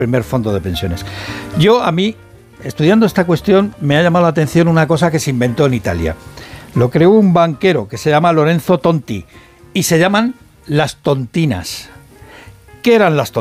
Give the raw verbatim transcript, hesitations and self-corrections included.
primer fondo de pensiones. Yo, a mí, estudiando esta cuestión, me ha llamado la atención una cosa que se inventó en Italia. Lo creó un banquero que se llama Lorenzo Tonti y se llaman las tontinas. ¿Qué eran las tontinas?